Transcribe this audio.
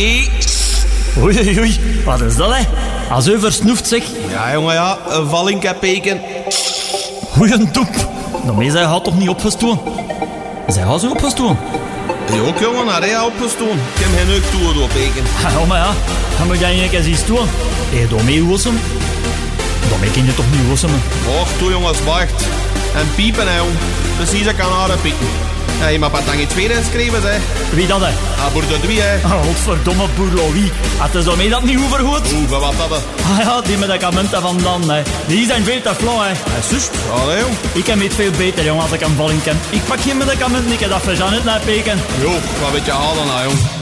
2. Oei, oei, wat is dat, hè? Als u versnoeft, zeg. Ja, jongen, ja. Een vallinkepeken. Goeie doep. Daarmee zij gaat toch niet opgestoken? Zij gaat zo opgestoken? Ja, ook, jongen, naar hij opgestoken. Ik heb geen neuk toe door peken. Ja, maar ja. Dan moet jij een keer zien stoen. Hé, daarmee wossen? Daarmee kun je toch niet wossen, man? Och, toe, jongens, wacht. En piepen, hè, jong. Precies, ik kan haar pieken. Hé, maar wat dan in tweede geschreven, hè? Wie dat, hè? Ah, boer de Dwie, hè. Godverdomme, boer Louis. Had is daarmee dat niet overgoed? Oeh, wat dat, hè? Ah ja, die medicamenten van dan, hè. Die zijn veel te flauw, hè. Ja, zus. Ja, jong. Ik heb het veel beter, jong, als ik een valling ken. Ik pak geen medicamenten, ik heb dat voor Janet naar peken. Jo, wat weet je halen, nou, jong.